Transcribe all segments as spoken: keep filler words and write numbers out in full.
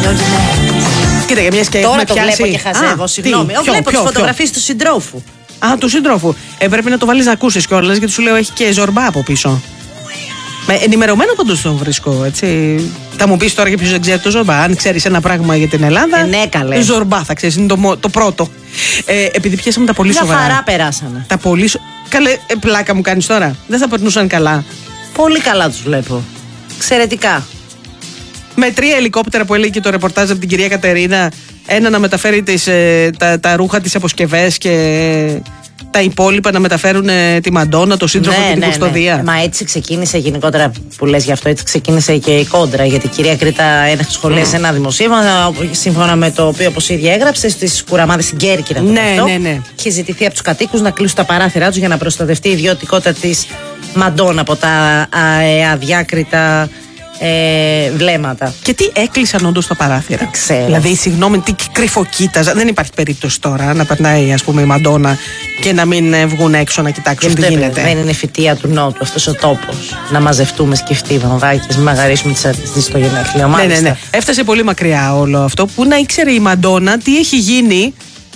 Κοίτα, για μια και Τώρα έχουμε το πιάσει... βλέπω και χαζεύω, Α, συγγνώμη. τι, Βλέπω ποιο, τις φωτογραφίες του συντρόφου. Α, του σύντροφου. Ε, πρέπει να το βάλεις να ακούσεις κιόλας, γιατί σου λέω έχει και ζορμπά από πίσω. Με ενημερωμένο πάντως τον βρίσκω, έτσι. Θα μου πεις τώρα για ποιος δεν ξέρει το ζορμπά. Αν ξέρεις ένα πράγμα για την Ελλάδα. Ε, ναι, καλέ. Ζορμπά θα ξέρεις, είναι το, το πρώτο. Ε, επειδή πιάσαμε τα πολύ Μια σοβαρά. χαρά περάσανε. Τα πολύ σο... Καλέ, ε, πλάκα μου κάνεις τώρα. Δεν θα περνούσαν καλά. Πολύ καλά τους βλέπω. Εξαιρετικά. Με τρία ελικόπτερα που έλεγε και το ρεπορτάζ από την κυρία Κατερίνα. Ένα να μεταφέρει τις, ε, τα, τα ρούχα, τις αποσκευές και τα υπόλοιπα να μεταφέρουν ε, τη Μαντόνα, το σύντροφο Ναι, και την ναι, κουστοδία. ναι. Μα έτσι ξεκίνησε γενικότερα που λες γι' αυτό, έτσι ξεκίνησε και η κόντρα. Γιατί η κυρία Κρήτα ένα σχολίασε ένα δημοσίευμα, σύμφωνα με το οποίο, όπως η ίδια έγραψε, στις Κουραμάδες στην Κέρκυρα. Ναι, αυτό, ναι, ναι. είχε ζητηθεί από τους κατοίκους να κλείσουν τα παράθυρά τους για να προστατευτεί η ιδιωτικότητα της Μαντόνα από τα αδιάκριτα ε, βλέμματα. Και τι έκλεισαν όντως τα παράθυρα. Δεν ξέρω. Δηλαδή, συγγνώμη, τι κρυφοκοίταζα. Δεν υπάρχει περίπτωση τώρα να περνάει, ας πούμε, η Μαντόνα και να μην ε, βγουν έξω να κοιτάξουν τι γίνεται. Δεν είναι φυτεία του Νότου αυτός ο τόπος. Να μαζευτούμε σκεφτεί βαμβάκες, να μαγαρίσουμε τις αρτιστές στο γενέθλιο. Ναι, ναι, ναι. Έφτασε πολύ μακριά όλο αυτό που να ήξερε η Μαντόνα τι έχει γίνει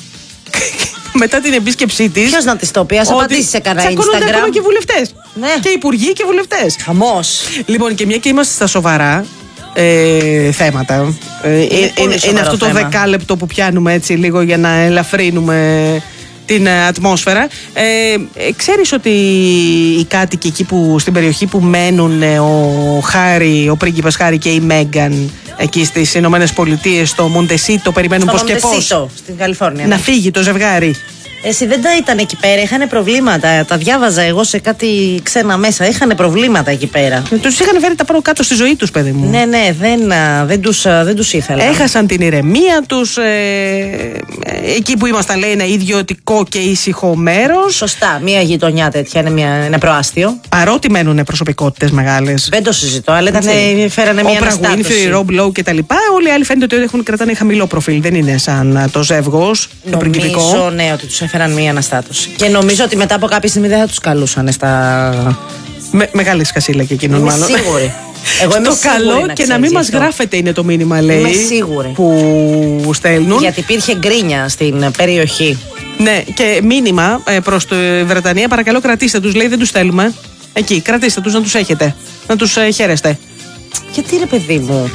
μετά την επίσκεψή της. Ποιος να της το πει, ας απαντήσει σε κανένα Instagram. Τσακώνονται ακόμα και βουλευτές. Ναι. Και υπουργοί και βουλευτές. Χαμός. Λοιπόν, και μια και είμαστε στα σοβαρά ε, θέματα. Ε, πολύ είναι, σοβαρό είναι αυτό το θέμα. δεκάλεπτο που πιάνουμε έτσι λίγο για να ελαφρύνουμε την ε, ατμόσφαιρα. Ε, ε, ξέρεις ότι οι κάτοικοι εκεί που, στην περιοχή που μένουν ε, ο Χάρη, ο πρίγκιπας Χάρη και η Μέγκαν εκεί στις Ηνωμένες Πολιτείες, στο Μοντεσίτο, περιμένουν Στο πώς και πώς Μοντεσίτο, στην Καλιφόρνια. να Ναι. φύγει το ζευγάρι. Εσύ δεν τα ήταν εκεί πέρα, είχαν προβλήματα. Τα διάβαζα εγώ σε κάτι ξένα μέσα. Είχαν προβλήματα εκεί πέρα. Τους είχαν φέρει τα πάνω κάτω στη ζωή τους, παιδί μου. Ναι, ναι, δεν, α, δεν, τους, α, δεν τους ήθελα. Έχασαν την ηρεμία τους. Ε, ε, εκεί που ήμασταν, λέει, είναι ιδιωτικό και ήσυχο μέρος. Σωστά, μία γειτονιά τέτοια είναι μια, ένα προάστιο. Παρότι μένουν προσωπικότητες μεγάλες. Δεν το συζητώ, αλλά ήταν, φέρανε μια Όπρα αναστάτωση. Winfrey, Rob Lowe και τα λοιπά. Όλοι οι άλλοι φαίνεται ότι έχουν, κρατάνε χαμηλό προφίλ. Δεν είναι σαν α, το ζεύγος, το πριγκιπικό. Νομίζω, ναι, ότι τους έφεραν μια αναστάτωση. Και νομίζω ότι μετά από κάποια στιγμή δεν θα τους καλούσαν στα. Με, μεγάλη σκασίλα και εκείνον, Είμαι μάλλον. σίγουρη. Εγώ είμαι το σίγουρη καλό να και να μην ξέρεις μας αυτό. γράφετε είναι το μήνυμα, λέει. Είμαι σίγουρη. Που στέλνουν. Γιατί υπήρχε γκρίνια στην περιοχή. Ναι, και μήνυμα ε, προς τη Βρετανία, παρακαλώ κρατήστε τους, λέει, δεν τους θέλουμε. Εκεί, κρατήστε τους, να τους έχετε. Να τους ε, χαίρεστε. Γιατί ρε παιδί μου.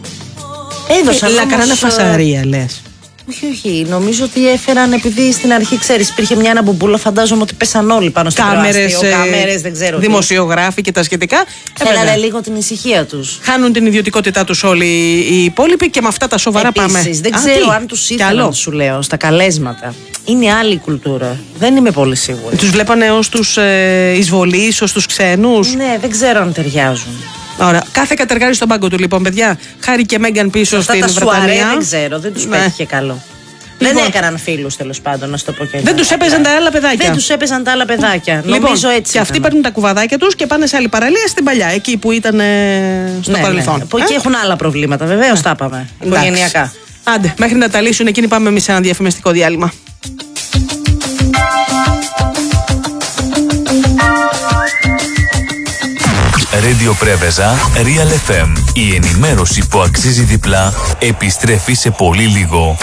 Έδωσαν Ε, όμως, κάνανε ε, φασαρία, λες. Όχι, όχι. Νομίζω ότι έφεραν, επειδή στην αρχή ξέρεις, υπήρχε μια αναμπομπούλα, φαντάζομαι ότι πέσαν όλοι πάνω στο Κάμερες, προάστιο. ε, Κάμερες, δεν ξέρω. τι. δημοσιογράφοι και τα σχετικά. Ε, Θέλανε βέβαια. λίγο την ησυχία τους. Χάνουν την ιδιωτικότητά τους όλοι οι υπόλοιποι και με αυτά τα σοβαρά πάμε. Επίσης, δεν Α, ξέρω τι? αν τους Κι ήθελαν, άλλο. σου λέω, στα καλέσματα. Είναι άλλη κουλτούρα. Δεν είμαι πολύ σίγουρη. Τους βλέπανε ως τους ε, εισβολείς, ως τους ξένους. Ναι, δεν ξέρω αν ταιριάζουν. Ωραία. Κάθε κατεργάρι στον πάγκο του, λοιπόν, παιδιά. Χάρη και Μέγκαν πίσω Αυτά στην τα σουαρέ Βρετανία. δεν ξέρω, δεν τους Ναι. πέτυχε καλό. Λοιπόν, δεν έκαναν φίλους, τέλος πάντων, να σου το πω και δεν τους έπαιζαν τα άλλα παιδάκια. Δεν τους έπαιζαν τα άλλα παιδάκια. Λοιπόν, Νομίζω έτσι. και αυτοί ήταν. παίρνουν τα κουβαδάκια τους και πάνε σε άλλη παραλία στην παλιά, εκεί που ήταν ε, στο Ναι, παρελθόν. ναι. Που εκεί Ε? έχουν άλλα προβλήματα, βεβαίως τα είπαμε. Εντάξει. Οικογενειακά. Άντε, μέχρι να τα λύσουν εκείνοι, πάμε εμείς σε ένα διαφημιστικό διάλειμμα. Radio Πρέβεζα, Real εφ εμ. Η ενημέρωση που αξίζει διπλά επιστρέφει σε πολύ λίγο.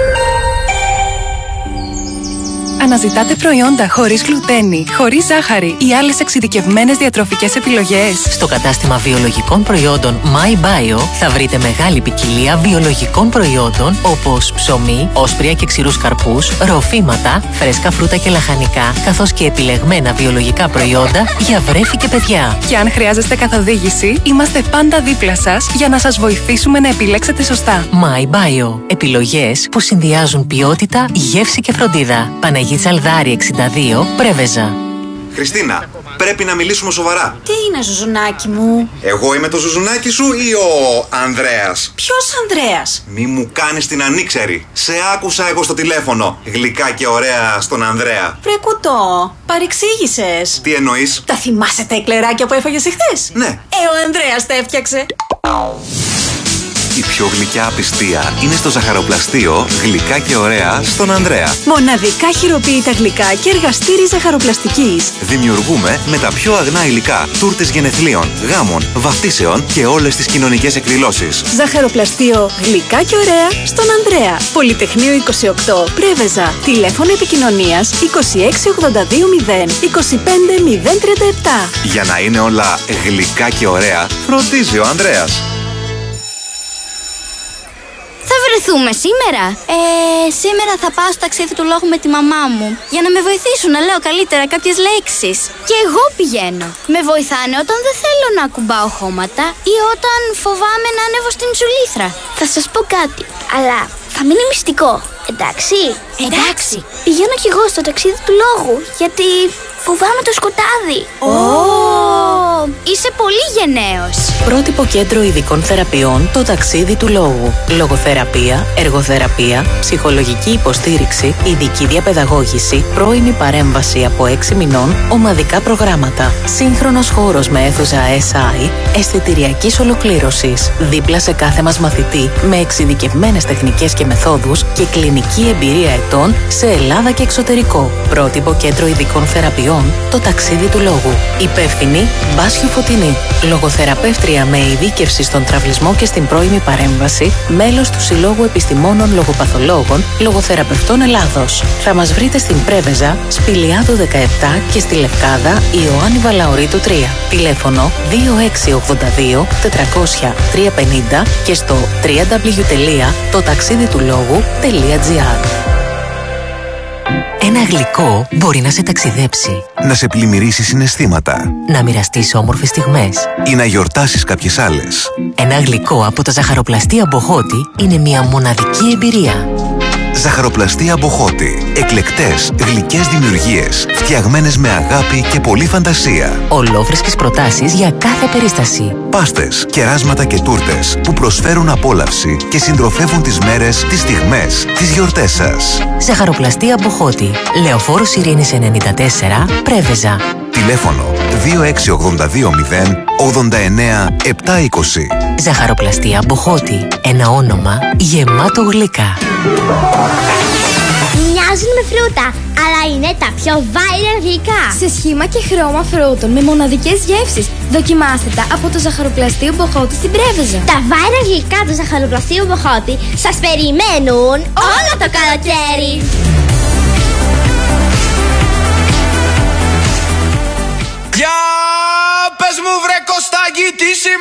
Αναζητάτε προϊόντα χωρίς γλουτένη, χωρίς ζάχαρη ή άλλες εξειδικευμένες διατροφικές επιλογές. Στο κατάστημα βιολογικών προϊόντων MyBio θα βρείτε μεγάλη ποικιλία βιολογικών προϊόντων όπως ψωμί, όσπρια και ξηρούς καρπούς, ροφήματα, φρέσκα φρούτα και λαχανικά, καθώς και επιλεγμένα βιολογικά προϊόντα για βρέφη και παιδιά. Και αν χρειάζεστε καθοδήγηση, είμαστε πάντα δίπλα σας για να σας βοηθήσουμε να επιλέξετε σωστά. MyBio. Επιλογές που συνδυάζουν ποιότητα, γεύση και φροντίδα. Παναγία Τσαλδάρη εξήντα δύο, Πρέβεζα. Χριστίνα, πρέπει να μιλήσουμε σοβαρά. Τι είναι, ζουζουνάκι μου? Εγώ είμαι το ζουζουνάκι σου ή ο Ανδρέας? Ποιος Ανδρέας? Μη μου κάνεις την ανήξερη. Σε άκουσα εγώ στο τηλέφωνο. Γλυκά και ωραία στον Ανδρέα. Βρε κουτό, παρεξήγησες. Τι εννοείς? Τα θυμάσαι τα εκλεράκια που έφαγες εχθές? Ναι. Ε, ο Ανδρέας τα έφτιαξε. Η πιο γλυκιά απιστία είναι στο ζαχαροπλαστείο Γλυκά και Ωραία στον Ανδρέα. Μοναδικά χειροποίητα γλυκά και εργαστήρι ζαχαροπλαστικής. Δημιουργούμε με τα πιο αγνά υλικά τούρτες γενεθλίων, γάμων, βαφτίσεων και όλες τις κοινωνικές εκδηλώσεις. Ζαχαροπλαστείο Γλυκά και Ωραία στον Ανδρέα. Πολυτεχνείο είκοσι οκτώ, Πρέβεζα. Τηλέφωνο επικοινωνίας είκοσι έξι ογδόντα δύο μηδέν είκοσι πέντε μηδέν τριάντα επτά. Για να είναι όλα γλυκά και ωραία, φροντίζει ο Ανδρέας. Θα βρεθούμε σήμερα. Ε, σήμερα θα πάω στο ταξίδι του λόγου με τη μαμά μου για να με βοηθήσουν να λέω καλύτερα κάποιες λέξεις. Και εγώ πηγαίνω. Με βοηθάνε όταν δεν θέλω να ακουμπάω χώματα ή όταν φοβάμαι να ανέβω στην τσουλήθρα. Θα σας πω κάτι, αλλά θα μείνει μυστικό. Εντάξει. Εντάξει. Πηγαίνω κι εγώ στο ταξίδι του λόγου, γιατί φοβάμαι το σκοτάδι. Ω! Oh. Είσαι πολύ γενναίος. Πρότυπο κέντρο ειδικών θεραπείων, το ταξίδι του λόγου. Λογοθεραπεία, εργοθεραπεία, ψυχολογική υποστήριξη, ειδική διαπαιδαγώγηση, πρώιμη παρέμβαση από έξι μηνών, ομαδικά προγράμματα. Σύγχρονος χώρος με αίθουσα ες άι, αισθητηριακής ολοκλήρωσης. Δίπλα σε κάθε μας μαθητή, με εξειδικευμένες τεχνικές και μεθόδους και κλινική εμπειρία ετών σε Ελλάδα και εξωτερικό. Πρότυπο κέντρο ειδικών θεραπείων, το ταξίδι του λόγου. Υπεύθυνη Μπάσιο Φωτεινή. Λογοθεραπεύτρια με ειδίκευση στον τραυλισμό και στην πρώιμη παρέμβαση, μέλος του Συλλόγου Επιστημόνων Λογοπαθολόγων Λογοθεραπευτών Ελλάδος. Θα μας βρείτε στην Πρέβεζα, Σπηλιάδου δεκαεπτά και στη Λευκάδα Ιωάννη Βαλαωρίτου τρία. Τηλέφωνο δύο έξι ογδόντα δύο τετρακόσια τριακόσια πενήντα και στο double-u double-u double-u τελεία το ταξίδι του λόγου τελεία τζι άρ. Ένα γλυκό μπορεί να σε ταξιδέψει, Να σε πλημμυρίσει συναισθήματα να μοιραστείς όμορφες στιγμές. ή να γιορτάσεις κάποιες άλλες. Ένα γλυκό από τα ζαχαροπλαστεία Μποχώτη είναι μια μοναδική εμπειρία. Ζαχαροπλαστεία Μποχώτη. Εκλεκτές, γλυκές δημιουργίες, φτιαγμένες με αγάπη και πολλή φαντασία. Ολόφρεσκες προτάσεις για κάθε περίσταση. Πάστες, κεράσματα και τούρτες που προσφέρουν απόλαυση και συντροφεύουν τις μέρες, τις στιγμές, τις γιορτές σας. Ζαχαροπλαστεία Μποχώτη. Λεωφόρος Ειρήνης ενενήντα τέσσερα, Πρέβεζα. Τηλέφωνο δύο έξι ογδόντα δύο μηδέν ογδόντα εννέα επτακόσια είκοσι. Ζαχαροπλαστεία Μποχώτη. Ένα όνομα γεμάτο γλυκά. Μοιάζουν με φρούτα, αλλά είναι τα πιο viral γλυκά. Σε σχήμα και χρώμα φρούτων με μοναδικές γεύσεις. Δοκιμάστε τα από το ζαχαροπλαστείο Μποχώτη στην Πρέβεζα. Τα viral γλυκά του ζαχαροπλαστείου Μποχώτη σας περιμένουν όλο το καλοκαίρι. Για πες μου βρε Κωστάκη τι